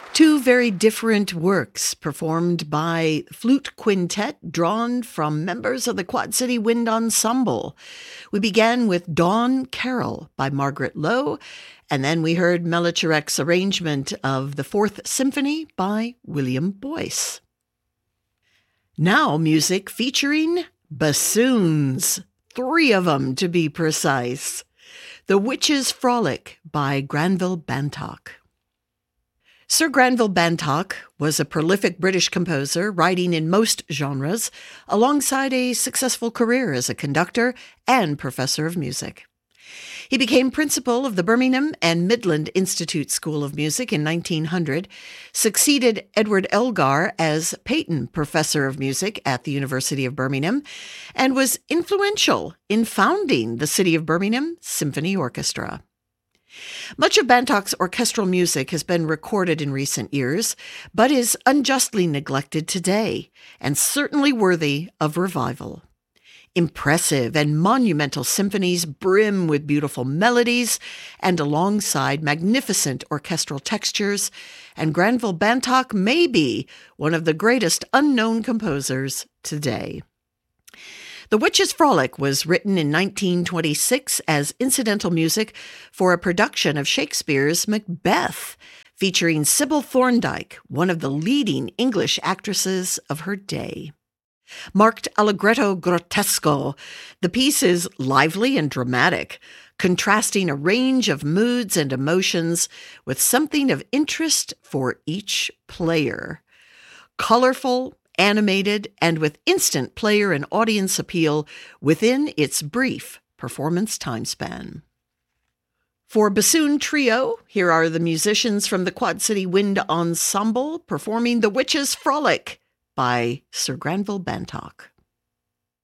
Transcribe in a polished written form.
Two very different works performed by flute quintet drawn from members of the Quad City Wind Ensemble. We began with Dawn Carol by Margaret Lowe, and then we heard Melicharek's arrangement of the Fourth Symphony by William Boyce. Now music featuring bassoons, 3 of them to be precise. The Witch's Frolic by Granville Bantock. Sir Granville Bantock was a prolific British composer, writing in most genres, alongside a successful career as a conductor and professor of music. He became principal of the Birmingham and Midland Institute School of Music in 1900, succeeded Edward Elgar as Peyton Professor of Music at the University of Birmingham, and was influential in founding the City of Birmingham Symphony Orchestra. Much of Bantock's orchestral music has been recorded in recent years, but is unjustly neglected today, and certainly worthy of revival. Impressive and monumental symphonies brim with beautiful melodies, and alongside magnificent orchestral textures, and Granville Bantock may be one of the greatest unknown composers today. The Witch's Frolic was written in 1926 as incidental music for a production of Shakespeare's Macbeth, featuring Sybil Thorndike, one of the leading English actresses of her day. Marked allegretto grottesco, the piece is lively and dramatic, contrasting a range of moods and emotions with something of interest for each player. Colorful, animated, and with instant player and audience appeal within its brief performance time span. For Bassoon Trio, here are the musicians from the Quad City Wind Ensemble performing The Witch's Frolic by Sir Granville Bantock.